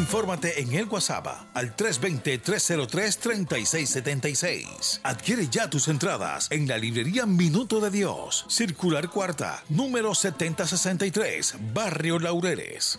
Infórmate en el WhatsApp al 320-303-3676. Adquiere ya tus entradas en la librería Minuto de Dios, Circular Cuarta, número 7063, Barrio Laureles.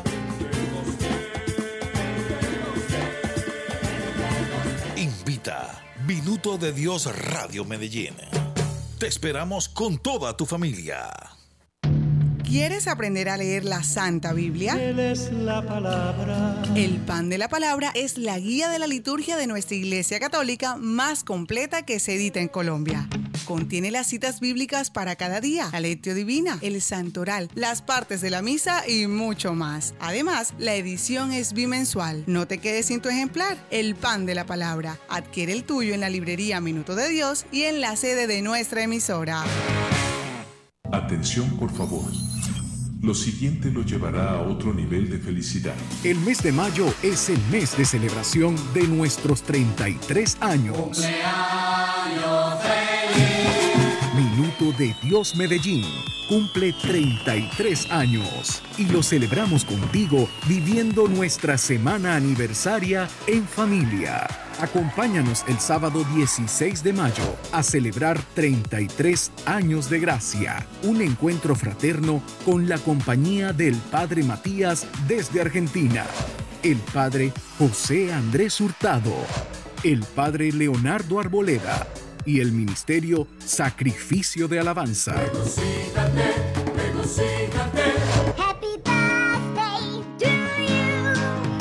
Invita Minuto de Dios Radio Medellín. Te esperamos con toda tu familia. ¿Quieres aprender a leer la Santa Biblia? Él es la palabra. El Pan de la Palabra es la guía de la liturgia de nuestra Iglesia Católica más completa que se edita en Colombia. Contiene las citas bíblicas para cada día, la lectio divina, el santoral, las partes de la misa y mucho más. Además, la edición es bimensual. No te quedes sin tu ejemplar. El Pan de la Palabra. Adquiere el tuyo en la librería Minuto de Dios y en la sede de nuestra emisora. Atención, por favor. Lo siguiente lo llevará a otro nivel de felicidad. El mes de mayo es el mes de celebración de nuestros 33 años. ¡Cumpleaños feliz! Minuto de Dios Medellín cumple 33 años y lo celebramos contigo viviendo nuestra semana aniversaria en familia. Acompáñanos el sábado 16 de mayo a celebrar 33 años de gracia, un encuentro fraterno con la compañía del Padre Matías desde Argentina, el Padre José Andrés Hurtado, el Padre Leonardo Arboleda y el Ministerio Sacrificio de Alabanza. Regocíjate, regocíjate. Happy birthday to you.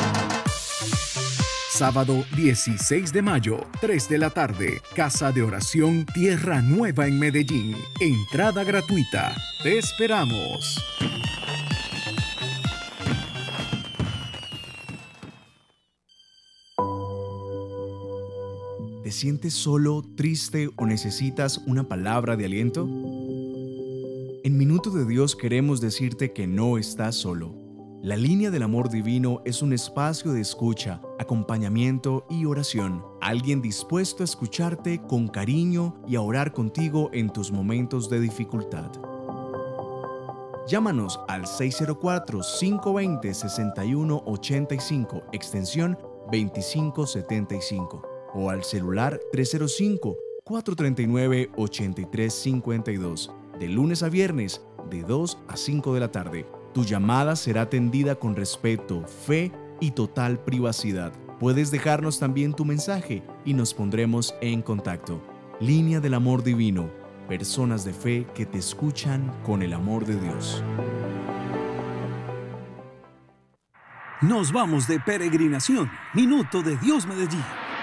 Sábado 16 de mayo, 3 de la tarde, Casa de Oración Tierra Nueva en Medellín. Entrada gratuita. Te esperamos. ¿Te sientes solo, triste o necesitas una palabra de aliento? En Minuto de Dios queremos decirte que no estás solo. La línea del amor divino es un espacio de escucha, acompañamiento y oración. Alguien dispuesto a escucharte con cariño y a orar contigo en tus momentos de dificultad. Llámanos al 604-520-6185, extensión 2575. O al celular 305-439-8352, de lunes a viernes, de 2 a 5 de la tarde. Tu llamada será atendida con respeto, fe y total privacidad. Puedes dejarnos también tu mensaje y nos pondremos en contacto. Línea del Amor Divino, personas de fe que te escuchan con el amor de Dios. Nos vamos de peregrinación. Minuto de Dios Medellín.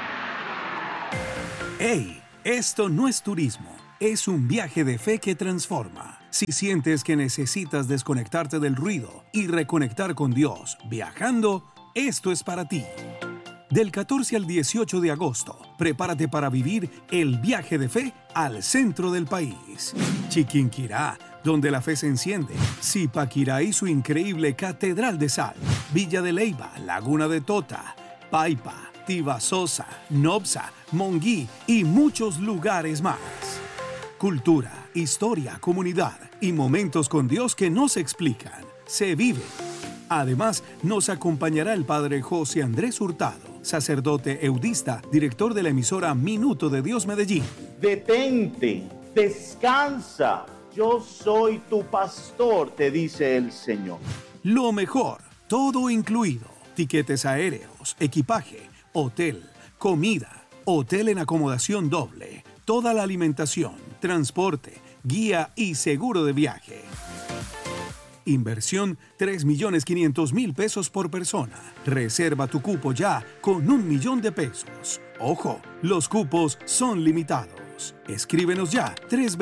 ¡Hey! Esto no es turismo, es un viaje de fe que transforma. Si sientes que necesitas desconectarte del ruido y reconectar con Dios viajando, esto es para ti. Del 14 al 18 de agosto, prepárate para vivir el viaje de fe al centro del país. Chiquinquirá, donde la fe se enciende. Zipaquirá y su increíble Catedral de Sal. Villa de Leyva, Laguna de Tota, Paipa, Tibasosa, Nopsa, Monguí y muchos lugares más. Cultura, historia, comunidad y momentos con Dios que no se explican, se viven. Además, nos acompañará el Padre José Andrés Hurtado, sacerdote eudista, director de la emisora Minuto de Dios Medellín. Detente, descansa, yo soy tu pastor, te dice el Señor. Lo mejor, todo incluido, tiquetes aéreos, equipaje, hotel, comida, hotel en acomodación doble, toda la alimentación, transporte, guía y seguro de viaje. Inversión 3.500.000 pesos por persona. Reserva tu cupo ya con 1 millón de pesos. Ojo, los cupos son limitados. Escríbenos ya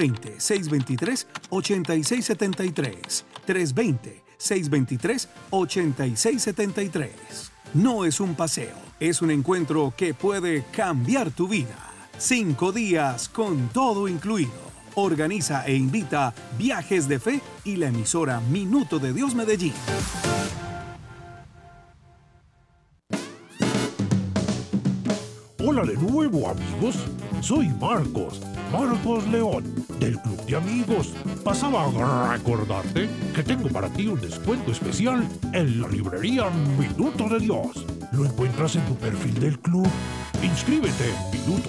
320-623-8673. 320-623-8673. No es un paseo, es un encuentro que puede cambiar tu vida. 5 días con todo incluido. Organiza e invita Viajes de Fe y la emisora Minuto de Dios Medellín. Hola de nuevo, amigos. Soy Marcos León, del Club de Amigos. Pasaba a recordarte que tengo para ti un descuento especial en la librería Minuto de Dios. Lo encuentras en tu perfil del club. Inscríbete en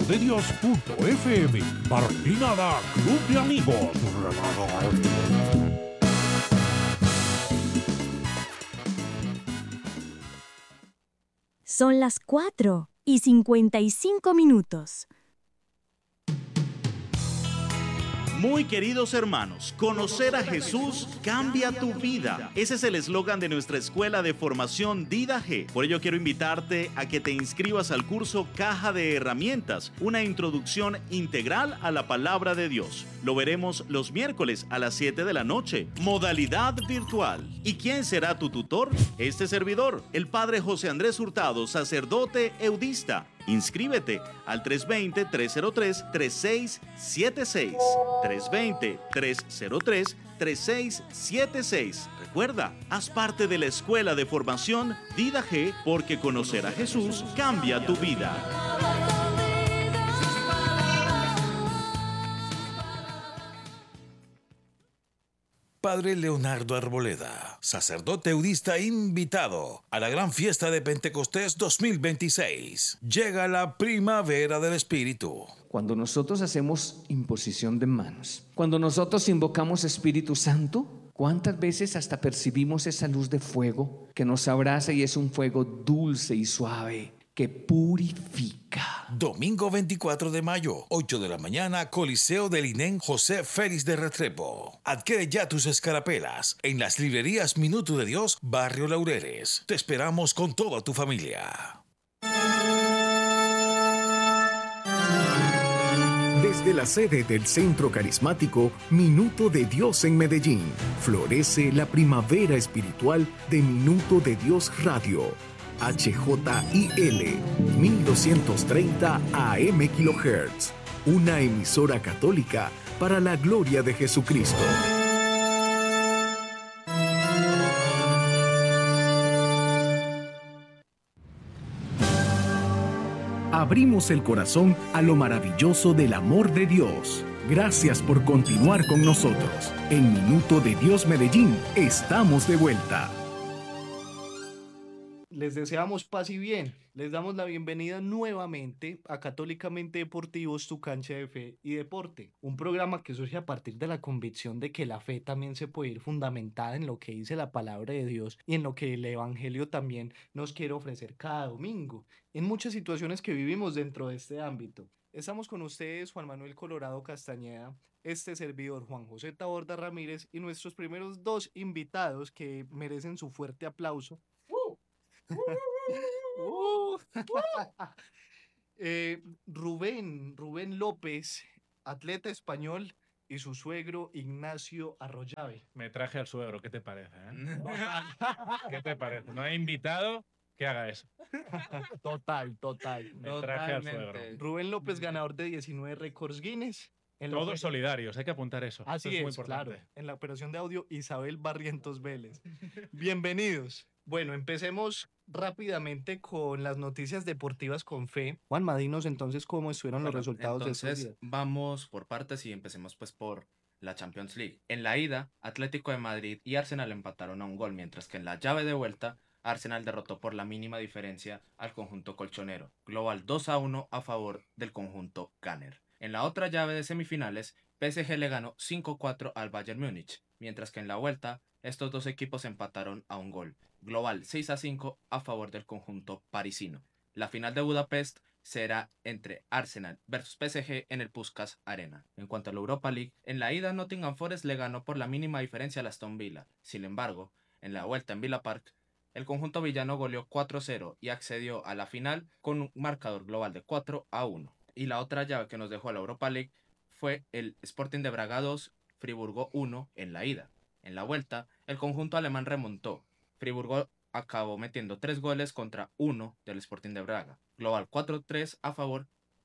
minutodedios.fm/inclinada Club de Amigos. Son las 4:55. Muy queridos hermanos, conocer a Jesús cambia tu vida. Ese es el eslogan de nuestra escuela de formación Dida G. Por ello quiero invitarte a que te inscribas al curso Caja de Herramientas, una introducción integral a la palabra de Dios. Lo veremos los miércoles a las 7 de la noche, modalidad virtual. ¿Y quién será tu tutor? Este servidor, el Padre José Andrés Hurtado, sacerdote eudista. Inscríbete al 320-303-3676. 320-303-3676. Recuerda, haz parte de la escuela de formación Dida G, porque conocer a Jesús cambia tu vida. Padre Leonardo Arboleda, sacerdote eudista invitado a la gran fiesta de Pentecostés 2026. Llega la primavera del Espíritu. Cuando nosotros hacemos imposición de manos, cuando nosotros invocamos Espíritu Santo, ¿cuántas veces hasta percibimos esa luz de fuego que nos abraza y es un fuego dulce y suave que purifica? Domingo 24 de mayo, 8 de la mañana, Coliseo del INEN José Félix de Restrepo. Adquiere ya tus escarapelas en las librerías Minuto de Dios, Barrio Laureles. Te esperamos con toda tu familia. Desde la sede del Centro Carismático Minuto de Dios en Medellín, florece la primavera espiritual de Minuto de Dios Radio. HJIL 1230 AM kHz, una emisora católica para la gloria de Jesucristo. Abrimos el corazón a lo maravilloso del amor de Dios. Gracias por continuar con nosotros. En Minuto de Dios Medellín, estamos de vuelta. Les deseamos paz y bien. Les damos la bienvenida nuevamente a Católicamente Deportivos, tu cancha de fe y deporte. Un programa que surge a partir de la convicción de que la fe también se puede ir fundamentada en lo que dice la palabra de Dios y en lo que el Evangelio también nos quiere ofrecer cada domingo, en muchas situaciones que vivimos dentro de este ámbito. Estamos con ustedes, Juan Manuel Colorado Castañeda, este servidor Juan José Taborda Ramírez y nuestros primeros dos invitados que merecen su fuerte aplauso. Rubén López, atleta español, y su suegro Ignacio Arroyave. Me traje al suegro, ¿qué te parece? ¿Qué te parece? ¿No he invitado que haga eso? Total. Me traje al suegro. Rubén López, ganador de 19 récords Guinness. Todos solidarios, hay que apuntar eso. Así eso es, muy importante. claro. En la operación de audio, Isabel Barrientos Vélez. Bienvenidos. Bueno, empecemos rápidamente con las noticias deportivas con fe. Juan Madinos, entonces, ¿cómo estuvieron los resultados de estos días? Vamos por partes y empecemos pues por la Champions League. En la ida, Atlético de Madrid y Arsenal empataron a un gol, mientras que en la llave de vuelta, Arsenal derrotó por la mínima diferencia al conjunto colchonero. Global 2-1 a favor del conjunto Gunner. En la otra llave de semifinales, PSG le ganó 5-4 al Bayern Múnich, mientras que en la vuelta, estos dos equipos empataron a un gol. Global 6-5 a favor del conjunto parisino. La final de Budapest será entre Arsenal versus PSG en el Puskás Arena. En cuanto a la Europa League, en la ida Nottingham Forest le ganó por la mínima diferencia al Aston Villa. Sin embargo, en la vuelta en Villa Park, el conjunto villano goleó 4-0 y accedió a la final con un marcador global de 4-1. Y la otra llave que nos dejó la Europa League fue el Sporting de Braga 2, Friburgo 1 en la ida. En la vuelta, el conjunto alemán remontó. Friburgo acabó metiendo 3 goles contra 1 del Sporting de Braga. Global 4-3 a favor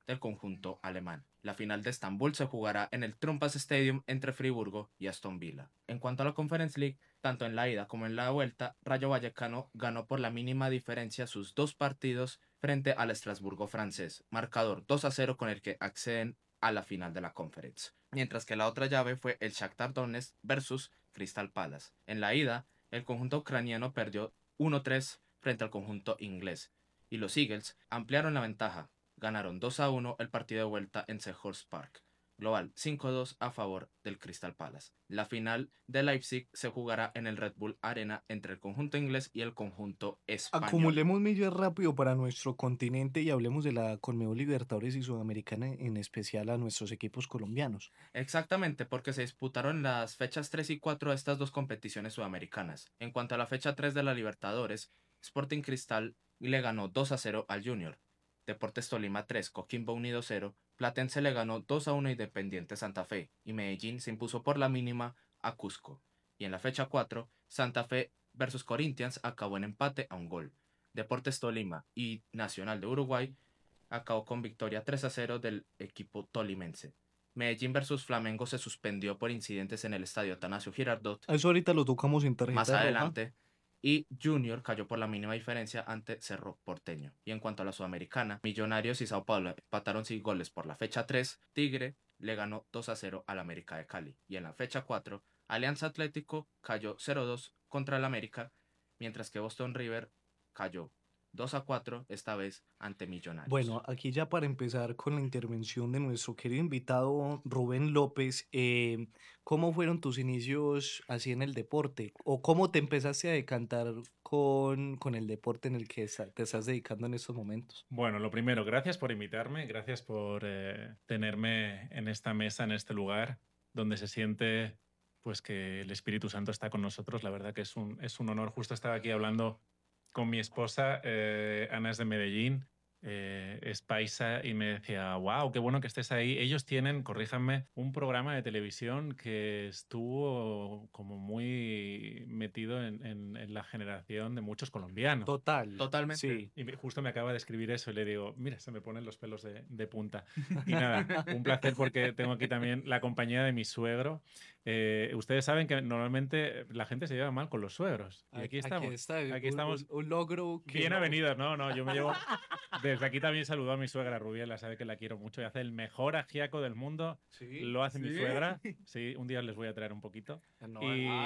del conjunto alemán. La final de Estambul se jugará en el Trumpas Stadium entre Friburgo y Aston Villa. En cuanto a la Conference League, tanto en la ida como en la vuelta, Rayo Vallecano ganó por la mínima diferencia sus 2 partidos frente al Estrasburgo francés, marcador 2-0 con el que acceden a la final de la Conference. Mientras que la otra llave fue el Shakhtar Donetsk versus Crystal Palace. En la ida, el conjunto ucraniano perdió 1-3 frente al conjunto inglés y los Eagles ampliaron la ventaja. Ganaron 2-1 el partido de vuelta en Selhurst Park. Global 5-2 a favor del Crystal Palace. La final de Leipzig se jugará en el Red Bull Arena entre el conjunto inglés y el conjunto español. Acumulemos millas rápido para nuestro continente y hablemos de la Conmebol Libertadores y Sudamericana, en especial a nuestros equipos colombianos. Exactamente, porque se disputaron las fechas 3 y 4 de estas dos competiciones sudamericanas. En cuanto a la fecha 3 de la Libertadores, Sporting Cristal le ganó 2-0 al Junior. Deportes Tolima 3, Coquimbo Unido 0, Platense le ganó 2-1 a Independiente Santa Fe y Medellín se impuso por la mínima a Cusco. Y en la fecha 4, Santa Fe versus Corinthians acabó en empate a un gol. Deportes Tolima y Nacional de Uruguay acabó con victoria 3-0 del equipo tolimense. Medellín versus Flamengo se suspendió por incidentes en el estadio Atanasio Girardot. Eso ahorita lo tocamos en tarjeta Más roja. adelante. Y Junior cayó por la mínima diferencia ante Cerro Porteño. Y en cuanto a la Sudamericana, Millonarios y Sao Paulo empataron sin goles por la fecha 3. Tigre le ganó 2-0 al América de Cali. Y en la fecha 4, Alianza Atlético cayó 0-2 contra el América, mientras que Boston River cayó 2-4, esta vez ante Millonarios. Bueno, aquí ya para empezar con la intervención de nuestro querido invitado Rubén López, ¿cómo fueron tus inicios así en el deporte? ¿O cómo te empezaste a decantar con el deporte en el que te estás dedicando en estos momentos? Bueno, lo primero, gracias por invitarme, gracias por tenerme en esta mesa, en este lugar, donde se siente pues que el Espíritu Santo está con nosotros. La verdad que es un honor. Justo estaba aquí hablando con mi esposa, Ana es de Medellín, es paisa, y me decía, wow, qué bueno que estés ahí. Ellos tienen, corríjanme, un programa de televisión que estuvo como muy metido en la generación de muchos colombianos. Totalmente. Sí. Y justo me acaba de escribir eso y le digo, mira, se me ponen los pelos de punta. Y nada, un placer porque tengo aquí también la compañía de mi suegro. Ustedes saben que normalmente la gente se lleva mal con los suegros. Y aquí estamos. Aquí estamos. Un logro que Bien no- avenidos, no, yo me llevo... Desde aquí también saludo a mi suegra Rubiela, sabe que la quiero mucho y hace el mejor ajiaco del mundo. Sí, Lo hace mi sí. suegra. Sí, un día les voy a traer un poquito. No,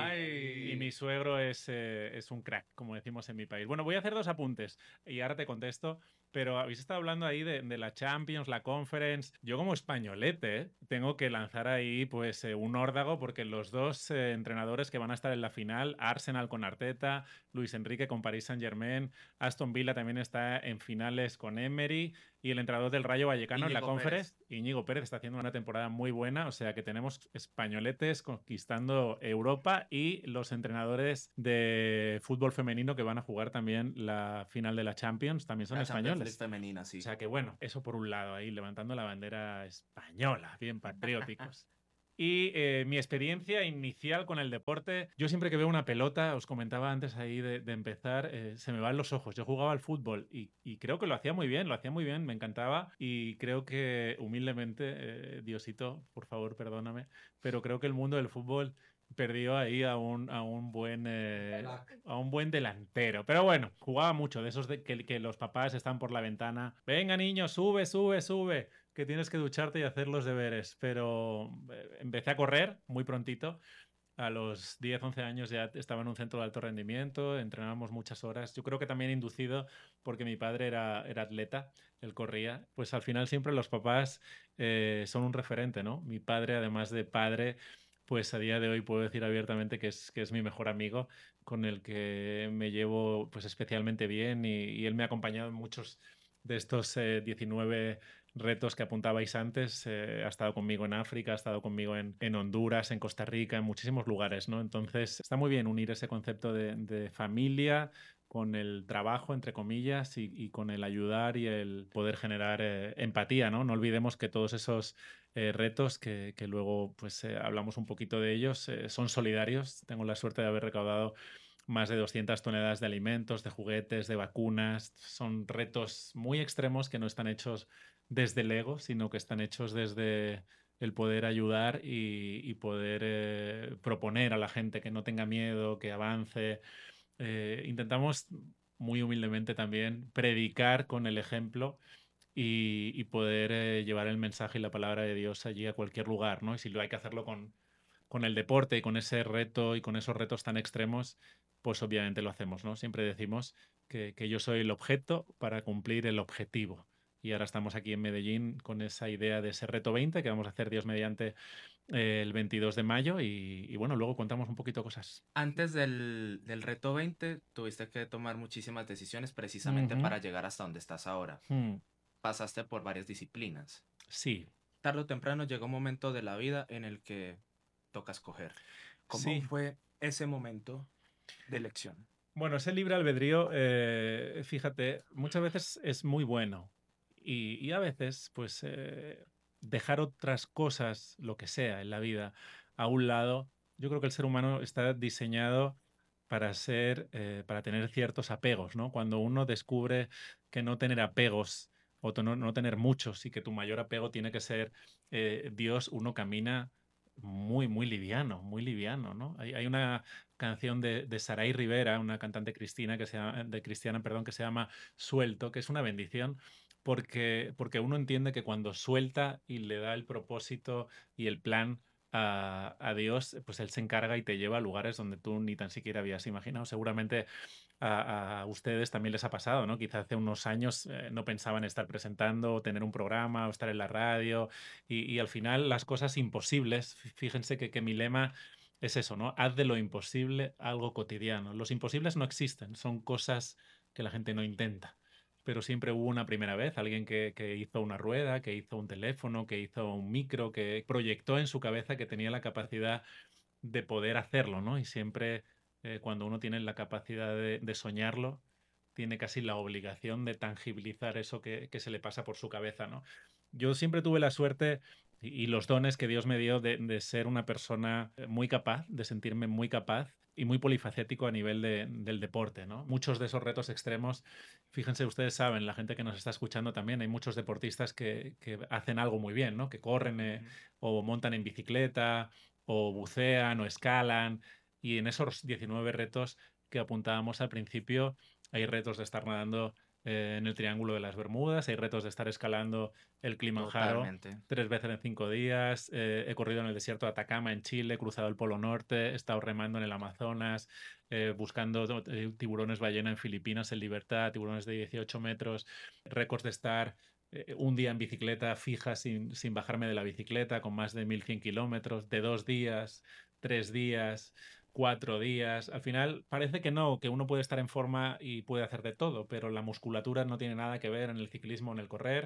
Y mi suegro es un crack, como decimos en mi país. Bueno, voy a hacer 2 apuntes y ahora te contesto. Pero habéis estado hablando ahí de la Champions, la Conference. Yo como españolete tengo que lanzar ahí pues un órdago porque los 2 entrenadores que van a estar en la final, Arsenal con Arteta, Luis Enrique con Paris Saint-Germain, Aston Villa también está en finales con Emery y el entrenador del Rayo Vallecano en la Íñigo Conference, Íñigo Pérez, está haciendo una temporada muy buena. O sea que tenemos españoletes conquistando Europa y los entrenadores de fútbol femenino que van a jugar también la final de la Champions también son La Champions españoles. League femenina, sí. O sea que bueno, eso por un lado ahí, levantando la bandera española, bien patrióticos. Y mi experiencia inicial con el deporte, yo siempre que veo una pelota, os comentaba antes ahí de empezar, se me van los ojos. Yo jugaba al fútbol y creo que lo hacía muy bien, me encantaba y creo que humildemente, Diosito, por favor, perdóname, pero creo que el mundo del fútbol perdió ahí a un buen delantero. Pero bueno, jugaba mucho de esos que los papás están por la ventana. Venga, niño, sube, que tienes que ducharte y hacer los deberes. Pero empecé a correr muy prontito. A los 10, 11 años ya estaba en un centro de alto rendimiento, entrenábamos muchas horas. Yo creo que también inducido porque mi padre era atleta, él corría. Pues al final siempre los papás son un referente, ¿no? Mi padre, además de padre, pues a día de hoy puedo decir abiertamente que es mi mejor amigo, con el que me llevo pues especialmente bien y él me ha acompañado en muchos de estos 19 retos que apuntabais antes. Ha estado conmigo en África, ha estado conmigo en Honduras, en Costa Rica, en muchísimos lugares, ¿no? Entonces está muy bien unir ese concepto de familia con el trabajo, entre comillas, y con el ayudar y el poder generar empatía, ¿no? No olvidemos que todos esos retos que luego pues hablamos un poquito de ellos son solidarios. Tengo la suerte de haber recaudado más de 200 toneladas de alimentos, de juguetes, de vacunas. Son retos muy extremos que no están hechos desde el ego, sino que están hechos desde el poder ayudar y poder proponer a la gente que no tenga miedo, que avance. Intentamos muy humildemente también predicar con el ejemplo y poder llevar el mensaje y la palabra de Dios allí a cualquier lugar, ¿no? Y si lo hay que hacerlo con el deporte y con ese reto y con esos retos tan extremos, pues obviamente lo hacemos, ¿no? Siempre decimos que yo soy el objeto para cumplir el objetivo. Y ahora estamos aquí en Medellín con esa idea de ese reto 20 que vamos a hacer, Dios mediante, el 22 de mayo y bueno, luego contamos un poquito cosas. Antes del reto 20, tuviste que tomar muchísimas decisiones precisamente para llegar hasta donde estás ahora. Pasaste por varias disciplinas. Sí. Tarde o temprano llegó un momento de la vida en el que toca escoger. ¿Cómo Sí. fue ese momento de elección? Bueno, ese libre albedrío, fíjate, muchas veces es muy bueno y a veces, pues, dejar otras cosas, lo que sea en la vida, a un lado. Yo creo que el ser humano está diseñado para para tener ciertos apegos, ¿no? Cuando uno descubre que no tener apegos o no tener muchos y que tu mayor apego tiene que ser Dios, uno camina muy liviano, ¿no? Hay una canción de Saray Rivera, una cantante cristiana que se llama Suelto, que es una bendición porque uno entiende que cuando suelta y le da el propósito y el plan a Dios, pues Él se encarga y te lleva a lugares donde tú ni tan siquiera habías imaginado. Seguramente a ustedes también les ha pasado, ¿no? Quizá hace unos años no pensaban estar presentando o tener un programa o estar en la radio y al final las cosas imposibles, fíjense que mi lema es eso, ¿no? Haz de lo imposible algo cotidiano. Los imposibles no existen, son cosas que la gente no intenta. Pero siempre hubo una primera vez, alguien que hizo una rueda, que hizo un teléfono, que hizo un micro, que proyectó en su cabeza que tenía la capacidad de poder hacerlo, ¿no? Y siempre cuando uno tiene la capacidad de soñarlo, tiene casi la obligación de tangibilizar eso que se le pasa por su cabeza, ¿no? Yo siempre tuve la suerte y los dones que Dios me dio de ser una persona muy capaz, de sentirme muy capaz y muy polifacético a nivel del deporte, ¿no? Muchos de esos retos extremos, fíjense, ustedes saben, la gente que nos está escuchando también, hay muchos deportistas que hacen algo muy bien, ¿no? Que corren o montan en bicicleta o bucean o escalan y en esos 19 retos que apuntábamos al principio, hay retos de estar nadando en el Triángulo de las Bermudas, hay retos de estar escalando el Kilimanjaro Totalmente. 3 veces en 5 días, he corrido en el desierto de Atacama en Chile, he cruzado el Polo Norte, he estado remando en el Amazonas, buscando tiburones ballena en Filipinas en libertad, tiburones de 18 metros, récords de estar un día en bicicleta fija sin bajarme de la bicicleta con más de 1100 kilómetros, de 2 días, 3 días, 4 días. Al final parece que no, que uno puede estar en forma y puede hacer de todo, pero la musculatura no tiene nada que ver en el ciclismo o en el correr,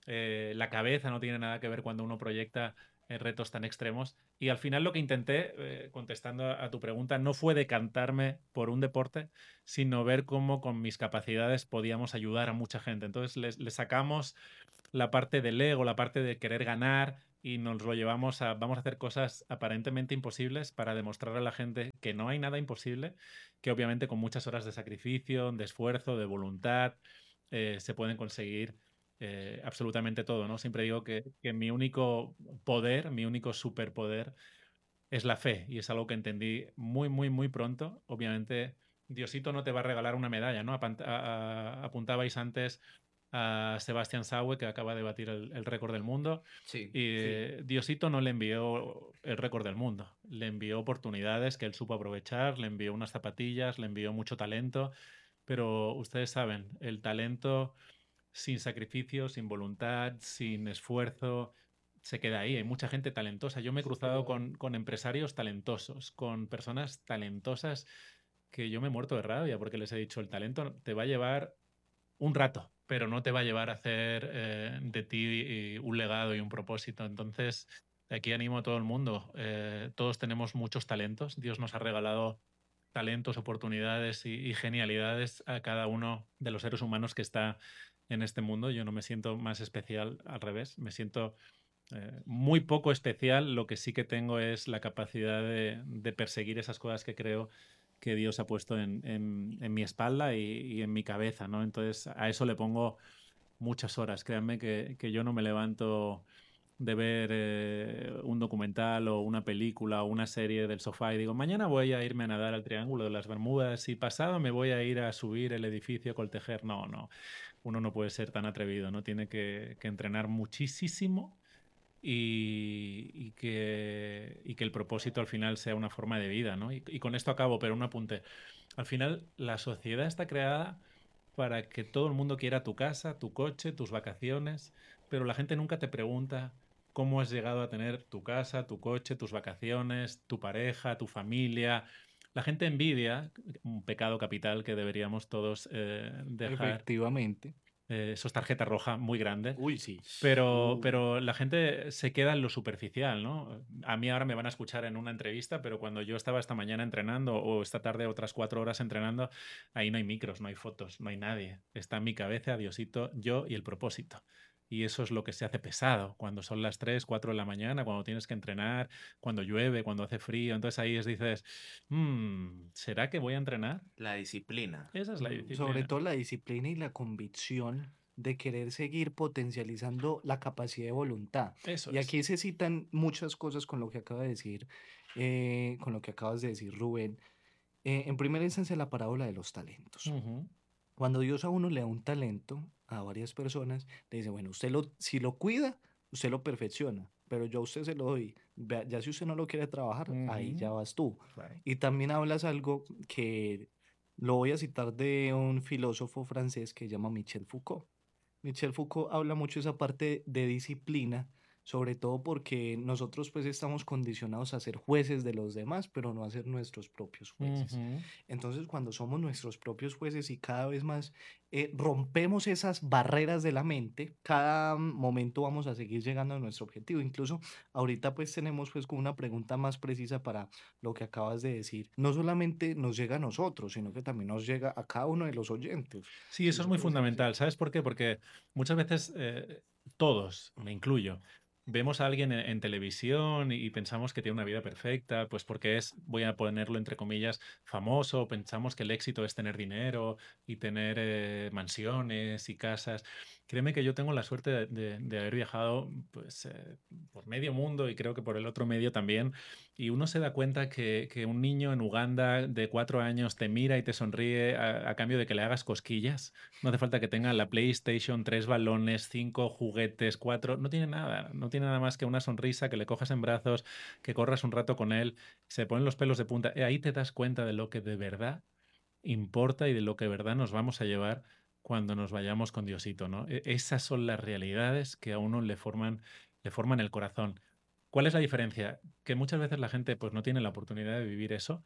la cabeza no tiene nada que ver cuando uno proyecta retos tan extremos. Y al final lo que intenté, contestando a tu pregunta, no fue decantarme por un deporte, sino ver cómo con mis capacidades podíamos ayudar a mucha gente. Entonces le sacamos la parte del ego, la parte de querer ganar y nos lo llevamos vamos a hacer cosas aparentemente imposibles para demostrar a la gente que no hay nada imposible, que obviamente con muchas horas de sacrificio, de esfuerzo, de voluntad, se pueden conseguir absolutamente todo, ¿no? Siempre digo que mi único poder, mi único superpoder es la fe y es algo que entendí muy pronto. Obviamente, Diosito no te va a regalar una medalla, ¿no? Apuntabais antes a Sebastian Saue, que acaba de batir el récord del mundo. Sí, Y Diosito no le envió el récord del mundo, le envió oportunidades que él supo aprovechar, le envió unas zapatillas, le envió mucho talento, pero ustedes saben, el talento sin sacrificio, sin voluntad, sin esfuerzo, se queda ahí. Hay mucha gente talentosa. Yo me he cruzado con empresarios talentosos, con personas talentosas que yo me he muerto de rabia porque les he dicho, el talento te va a llevar un rato, pero no te va a llevar a hacer de ti un legado y un propósito. Entonces, aquí animo a todo el mundo. Todos tenemos muchos talentos. Dios nos ha regalado talentos, oportunidades y genialidades a cada uno de los seres humanos que está en este mundo. Yo no me siento más especial, al revés, me siento muy poco especial. Lo que sí que tengo es la capacidad de perseguir esas cosas que creo que Dios ha puesto en mi espalda y en mi cabeza, ¿no? Entonces a eso le pongo muchas horas. Créanme que yo no me levanto de ver un documental o una película o una serie del sofá y digo, mañana voy a irme a nadar al Triángulo de las Bermudas y pasado me voy a ir a subir el edificio Coltejer. No, no. Uno no puede ser tan atrevido, ¿no? Tiene que entrenar muchísimo y que el propósito al final sea una forma de vida, ¿no? Y con esto acabo, pero un apunte. Al final, la sociedad está creada para que todo el mundo quiera tu casa, tu coche, tus vacaciones, pero la gente nunca te pregunta cómo has llegado a tener tu casa, tu coche, tus vacaciones, tu pareja, tu familia. La gente envidia, un pecado capital que deberíamos todos dejar. Efectivamente. Eso es tarjeta roja muy grande. Uy, sí. Pero la gente se queda en lo superficial, ¿no? A mí ahora me van a escuchar en una entrevista, pero cuando yo estaba esta mañana entrenando o esta tarde otras 4 horas entrenando, ahí no hay micros, no hay fotos, no hay nadie. Está en mi cabeza, Diosito, yo y el propósito. Y eso es lo que se hace pesado cuando son las 3, 4 de la mañana, cuando tienes que entrenar, cuando llueve, cuando hace frío. Entonces ahí dices, ¿será que voy a entrenar? La disciplina. Esa es la disciplina. Sobre todo la disciplina y la convicción de querer seguir potencializando la capacidad de voluntad. Eso Y es. aquí se citan muchas cosas con lo que acaba de decir, con lo que acabas de decir, Rubén. En primera instancia, la parábola de los talentos. Ujú. Cuando Dios a uno le da un talento a varias personas, le dice, bueno, si lo cuida, usted lo perfecciona, pero yo a usted se lo doy. Ya si usted no lo quiere trabajar, ahí ya vas tú. Claro. Y también hablas algo que lo voy a citar de un filósofo francés que se llama Michel Foucault. Michel Foucault habla mucho de esa parte de disciplina, sobre todo porque nosotros pues estamos condicionados a ser jueces de los demás, pero no a ser nuestros propios jueces. Ujú. Entonces, cuando somos nuestros propios jueces y cada vez más rompemos esas barreras de la mente, cada momento vamos a seguir llegando a nuestro objetivo. Incluso ahorita pues tenemos pues como una pregunta más precisa para lo que acabas de decir. No solamente nos llega a nosotros, sino que también nos llega a cada uno de los oyentes. Sí, eso es muy fundamental. ¿Sabes por qué? Porque muchas veces todos, me incluyo, vemos a alguien en televisión y pensamos que tiene una vida perfecta, pues porque es, voy a ponerlo entre comillas, famoso, pensamos que el éxito es tener dinero y tener mansiones y casas. Créeme que yo tengo la suerte de haber viajado pues, por medio mundo y creo que por el otro medio también. Y uno se da cuenta que un niño en Uganda de 4 años te mira y te sonríe a cambio de que le hagas cosquillas. No hace falta que tenga la PlayStation, 3 balones, 5 juguetes, 4. No tiene nada. No tiene nada más que una sonrisa, que le cojas en brazos, que corras un rato con él, se ponen los pelos de punta. Ahí te das cuenta de lo que de verdad importa y de lo que de verdad nos vamos a llevar cuando nos vayamos con Diosito, ¿no? Esas son las realidades que a uno le forman el corazón. ¿Cuál es la diferencia? Que muchas veces la gente pues, no tiene la oportunidad de vivir eso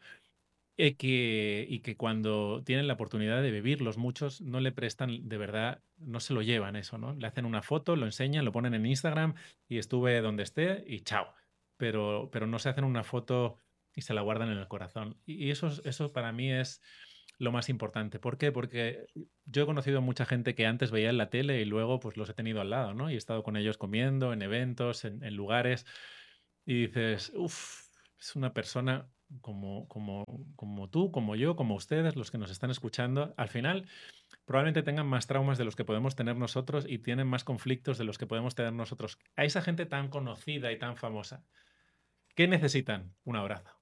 y que cuando tienen la oportunidad de vivirlos, muchos no le prestan, de verdad, no se lo llevan eso, ¿no? Le hacen una foto, lo enseñan, lo ponen en Instagram y estuve donde esté y chao. Pero no se hacen una foto y se la guardan en el corazón. Y eso para mí es lo más importante. ¿Por qué? Porque yo he conocido a mucha gente que antes veía en la tele y luego pues los he tenido al lado, ¿no? Y he estado con ellos comiendo en eventos, en lugares y dices, uff, es una persona como tú, como yo, como ustedes, los que nos están escuchando. Al final probablemente tengan más traumas de los que podemos tener nosotros y tienen más conflictos de los que podemos tener nosotros. A esa gente tan conocida y tan famosa, ¿qué necesitan? Un abrazo.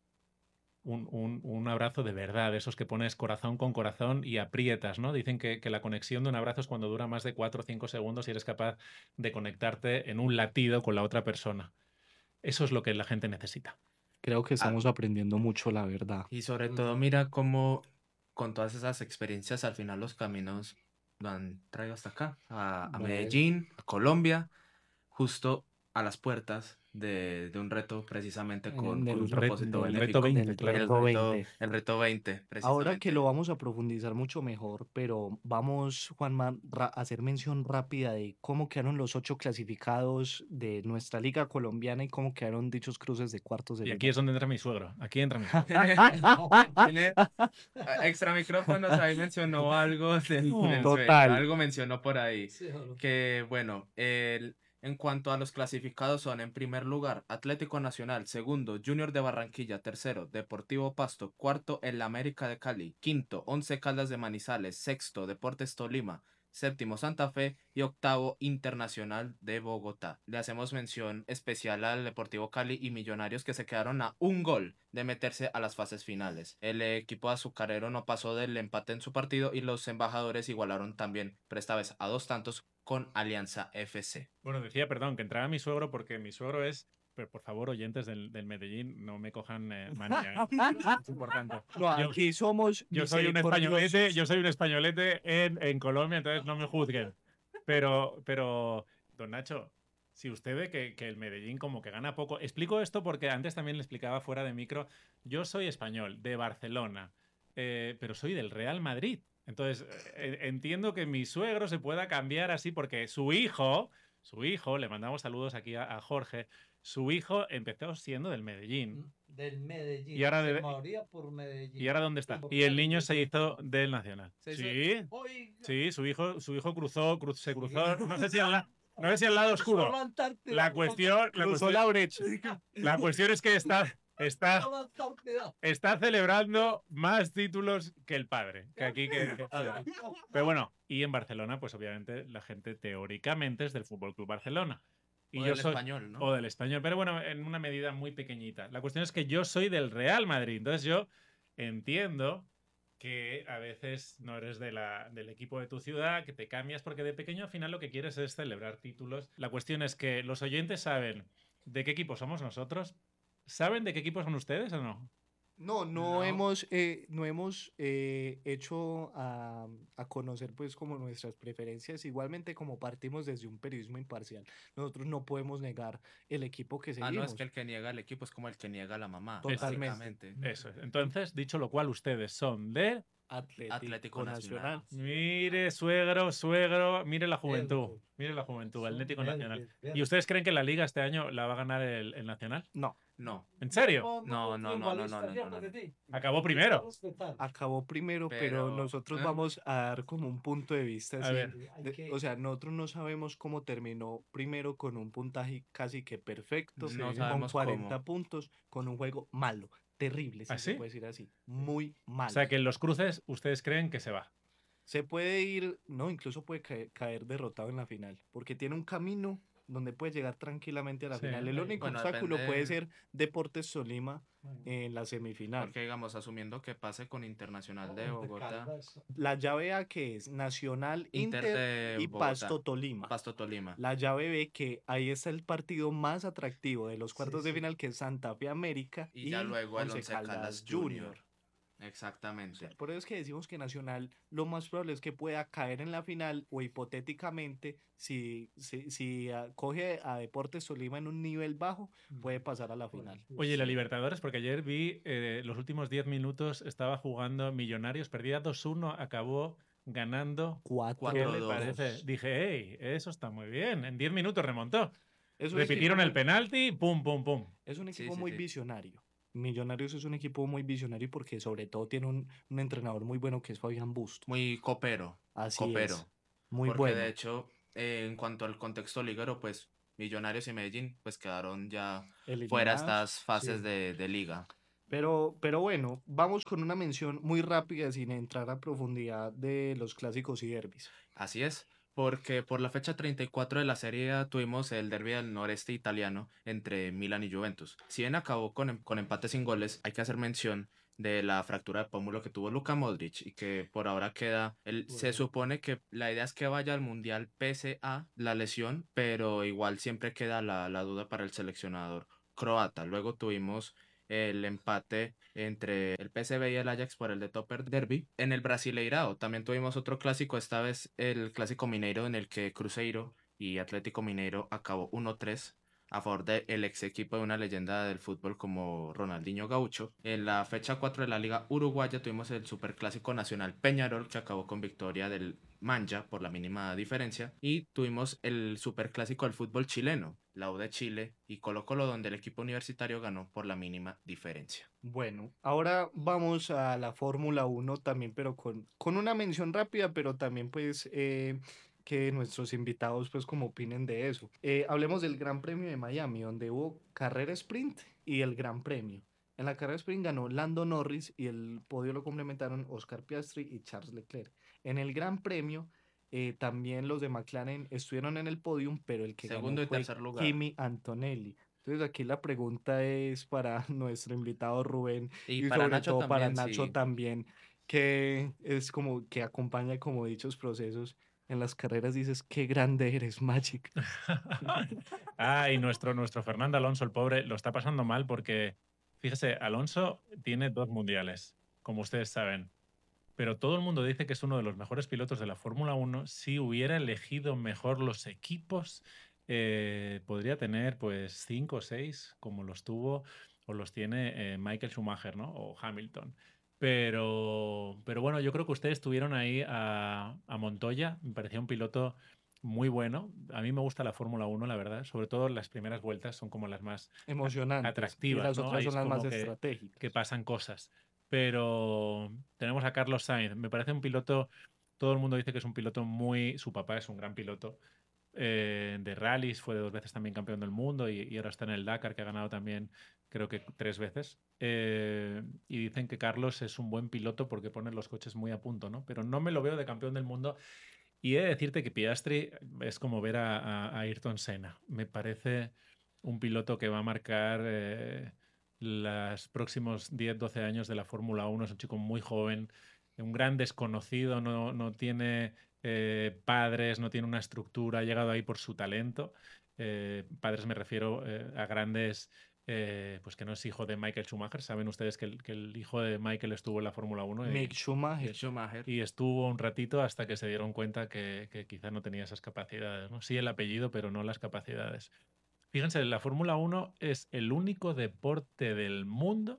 Un abrazo de verdad, esos que pones corazón con corazón y aprietas, ¿no? Dicen que la conexión de un abrazo es cuando dura más de 4 o 5 segundos y eres capaz de conectarte en un latido con la otra persona. Eso es lo que la gente necesita. Creo que estamos aprendiendo mucho, la verdad. Y sobre todo, mira cómo con todas esas experiencias, al final los caminos lo han traído hasta acá, a Vale. Medellín, a Colombia, justo a las puertas de un reto precisamente con un propósito del benéfico. reto 20, claro. El reto 20, Ahora precisamente. que lo vamos a profundizar mucho mejor, pero vamos, Juanma, a hacer mención rápida de cómo quedaron los 8 clasificados de nuestra liga colombiana y cómo quedaron dichos cruces de cuartos de Y final. aquí es donde entra mi suegro. Aquí entra mi Tiene extra micrófonos, ahí mencionó algo del Total. algo mencionó por ahí. Que bueno, En cuanto a los clasificados son en primer lugar Atlético Nacional, segundo Junior de Barranquilla, tercero Deportivo Pasto, cuarto el América de Cali, quinto Once Caldas de Manizales, sexto Deportes Tolima, séptimo Santa Fe y octavo Internacional de Bogotá. Le hacemos mención especial al Deportivo Cali y Millonarios que se quedaron a un gol de meterse a las fases finales. El equipo azucarero no pasó del empate en su partido y los embajadores igualaron también, pero esta vez a 2 tantos con Alianza FC. Bueno, decía, perdón, que entraba mi suegro porque mi suegro es... Pero por favor, oyentes del Medellín, no me cojan manía. Es importante. No, aquí somos Yo soy un españolete en Colombia, entonces no me juzguen. Pero don Nacho, si usted ve que el Medellín como que gana poco... Explico esto porque antes también le explicaba fuera de micro. Yo soy español, de Barcelona, pero soy del Real Madrid. Entonces, entiendo que mi suegro se pueda cambiar así porque su hijo, le mandamos saludos aquí a Jorge, su hijo empezó siendo del Medellín. Del Medellín. Y ahora se de- moría por Medellín. ¿Y ahora dónde está? Y el niño se hizo del Nacional. Sí, Oiga. sí, su hijo se cruzó, no sé si al lado oscuro. Cruzó la Antártida. La cuestión es que está celebrando más títulos que el padre. Pero bueno, y en Barcelona, pues obviamente la gente teóricamente es del Fútbol Club Barcelona. Y O yo del soy, Español, ¿no? O del Español, pero bueno, en una medida muy pequeñita. La cuestión es que yo soy del Real Madrid. Entonces yo entiendo que a veces no eres del equipo de tu ciudad, que te cambias, porque de pequeño al final lo que quieres es celebrar títulos. La cuestión es que los oyentes saben de qué equipo somos nosotros. ¿Saben de qué equipo son ustedes o no? No hemos hecho a conocer pues como nuestras preferencias. Igualmente como partimos desde un periodismo imparcial, nosotros no podemos negar el equipo que seguimos. No, es que el que niega el equipo es como el que niega a la mamá. Totalmente. básicamente. Eso es. Entonces, dicho lo cual, ustedes son de... Atlético Nacional. Mire, suegro, mire la juventud. Mire la juventud, Atlético Nacional. ¿Y ustedes creen que la Liga este año la va a ganar el Nacional? No. ¿En serio? No. Acabó primero. Acabó primero, pero nosotros vamos a dar como un punto de vista. A así, ver. o sea, nosotros no sabemos cómo terminó primero con un puntaje casi que perfecto, No con sabemos 40 cómo. puntos, con un juego malo, terrible, si ¿Ah, se sí? puede decir así, muy malo. O sea, que en los cruces ustedes creen que se va. Se puede ir, no, incluso puede caer derrotado en la final, porque tiene un camino donde puede llegar tranquilamente a la Sí. final. El único Bueno, obstáculo depende- puede ser Deportes Tolima en la semifinal. Porque digamos, asumiendo que pase con Internacional de Bogotá, La llave A que es Nacional, Inter Inter, de y Bogotá. Pasto Tolima. Pasto Tolima. La llave B que ahí está el partido más atractivo de los cuartos de final, que es Santa Fe América Y ya luego el Once Once Caldas Junior. Exactamente. Por eso es que decimos que Nacional lo más probable es que pueda caer en la final o hipotéticamente si coge a Deportes Tolima en un nivel bajo puede pasar a la final. Oye, ¿y la Libertadores? Porque ayer vi los últimos 10 minutos estaba jugando Millonarios, perdía 2-1, acabó ganando 4-2. ¿Qué le parece? Dije, hey, eso está muy bien. En 10 minutos remontó. Es un Repitieron equipo el penalti, pum, pum, pum. Es un equipo sí, muy sí. visionario. Millonarios es un equipo muy visionario porque sobre todo tiene un entrenador muy bueno que es Fabián Busto. Muy copero. Así copero. es. Muy Porque bueno. de hecho, en cuanto al contexto liguero, pues Millonarios y Medellín pues quedaron ya fuera Eliminados, estas fases sí. de liga. Pero bueno, vamos con una mención muy rápida sin entrar a profundidad de los clásicos y derbis. Así es, porque por la fecha 34 de la Serie A tuvimos el derbi del noreste italiano entre Milan y Juventus. Si bien acabó con empate sin goles, hay que hacer mención de la fractura de pómulo que tuvo Luka Modric y que por ahora queda, se supone que la idea es que vaya al Mundial pese a la lesión, pero igual siempre queda la duda para el seleccionador croata. Luego tuvimos el empate entre el PSV y el Ajax por el de Topper Derby. En el Brasileirao también tuvimos otro clásico, esta vez el Clásico Mineiro, en el que Cruzeiro y Atlético Mineiro acabó 1-3 a favor del ex equipo de una leyenda del fútbol como Ronaldinho Gaucho. En la fecha 4 de la Liga Uruguaya tuvimos el Superclásico Nacional Peñarol, que acabó con victoria del Manja por la mínima diferencia, y tuvimos el Superclásico del fútbol chileno, la U de Chile y Colo-Colo, donde el equipo universitario ganó por la mínima diferencia. Bueno, ahora vamos a la Fórmula 1 también, pero con una mención rápida, pero también pues que nuestros invitados pues como opinen de eso. Hablemos del Gran Premio de Miami, donde hubo carrera sprint y el Gran Premio. En la carrera sprint ganó Lando Norris y el podio lo complementaron Oscar Piastri y Charles Leclerc. En el Gran Premio también los de McLaren estuvieron en el podium, pero el que Segundo ganó y fue tercer lugar. Kimi Antonelli. Entonces aquí la pregunta es para nuestro invitado Rubén Y y para sobre Nacho todo para también, Nacho sí. también, que es como que acompaña como dichos procesos. En las carreras dices, qué grande eres, Magic. Y nuestro Fernando Alonso, el pobre, lo está pasando mal porque, fíjese, Alonso tiene 2 mundiales, como ustedes saben, pero todo el mundo dice que es uno de los mejores pilotos de la Fórmula 1. Si hubiera elegido mejor los equipos, podría tener pues 5 o 6, como los tuvo o los tiene Michael Schumacher, ¿no? O Hamilton. Pero bueno, yo creo que ustedes tuvieron ahí a Montoya, me parecía un piloto muy bueno. A mí me gusta la Fórmula 1, la verdad. Sobre todo las primeras vueltas son como las más Emocionantes. atractivas, Y las ¿no? otras Ahí son es las como más que estratégicas. pasan cosas. Pero tenemos a Carlos Sainz. Me parece un piloto, todo el mundo dice que es un piloto muy... Su papá es un gran piloto de rallies, fue 2 veces también campeón del mundo y ahora está en el Dakar, que ha ganado también, creo que 3 veces. Y dicen que Carlos es un buen piloto porque pone los coches muy a punto, ¿no? Pero no me lo veo de campeón del mundo. Y he de decirte que Piastri es como ver a Ayrton Senna. Me parece un piloto que va a marcar los próximos 10-12 años de la Fórmula 1. Es un chico muy joven, un gran desconocido, no tiene padres, no tiene una estructura, ha llegado ahí por su talento. Padres me refiero a grandes... pues que no es hijo de Michael Schumacher. Saben ustedes que el hijo de Michael estuvo en la Fórmula 1 Mick Schumacher. y estuvo un ratito hasta que se dieron cuenta que quizá no tenía esas capacidades, ¿no? Sí el apellido, pero no las capacidades. Fíjense, la Fórmula 1 es el único deporte del mundo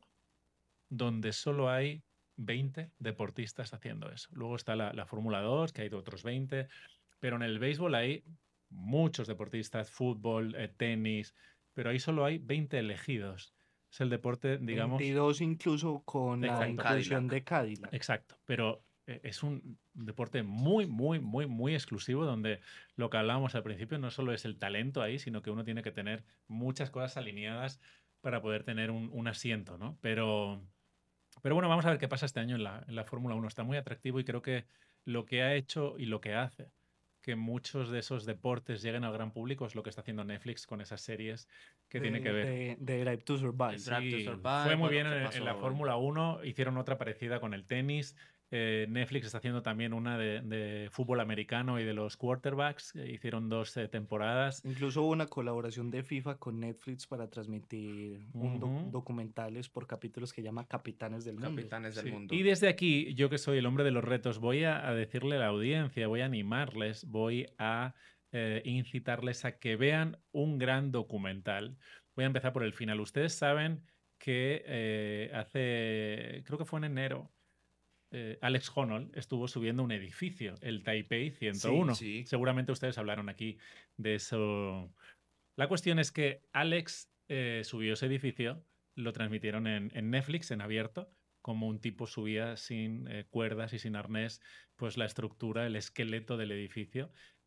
donde solo hay 20 deportistas haciendo eso. Luego está la Fórmula 2, que hay otros 20, pero en el béisbol hay muchos deportistas, fútbol, tenis, pero ahí solo hay 20 elegidos. Es el deporte, digamos... 22 incluso con la Exacto. inclusión de Cadillac. Exacto, pero es un deporte muy, muy, muy, muy exclusivo donde lo que hablábamos al principio no solo es el talento ahí, sino que uno tiene que tener muchas cosas alineadas para poder tener un asiento, ¿no? Pero bueno, vamos a ver qué pasa este año en la Fórmula 1. Está muy atractivo y creo que lo que ha hecho y lo que hace que muchos de esos deportes lleguen al gran público es lo que está haciendo Netflix con esas series que tiene que ver. De Drive to Survive. Sí, fue muy bien en la Fórmula 1, hicieron otra parecida con el tenis. Netflix está haciendo también una de fútbol americano y de los quarterbacks. Hicieron 2 temporadas. Incluso hubo una colaboración de FIFA con Netflix para transmitir documentales por capítulos que llama Capitanes del Mundo. Capitanes del Sí. Mundo. Y desde aquí, yo que soy el hombre de los retos, voy a decirle a la audiencia, voy a animarles, voy a incitarles a que vean un gran documental. Voy a empezar por el final. Ustedes saben que creo que fue en enero, Alex Honnold estuvo subiendo un edificio, el Taipei 101. Sí. Seguramente ustedes hablaron aquí de eso. La cuestión es que Alex subió ese edificio, lo transmitieron en Netflix, en abierto, como un tipo subía sin cuerdas y sin arnés, pues la estructura, el esqueleto del edificio.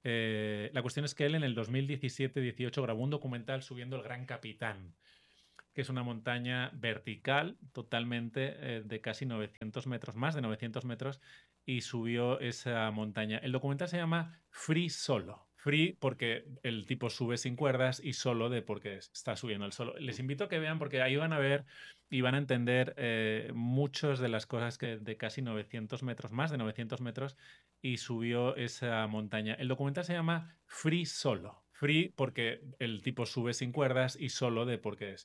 La cuestión es que él en el 2017-18 grabó un documental subiendo el Gran Capitán, que es una montaña vertical totalmente de casi 900 metros, más de 900 metros, y subió esa montaña. El documental se llama Free Solo. Free porque el tipo sube sin cuerdas y solo porque está subiendo el solo. Les invito a que vean porque ahí van a ver y van a entender muchas de las cosas que de casi 900 metros, más de 900 metros, y subió esa montaña. El documental se llama Free Solo. Free porque el tipo sube sin cuerdas y solo porque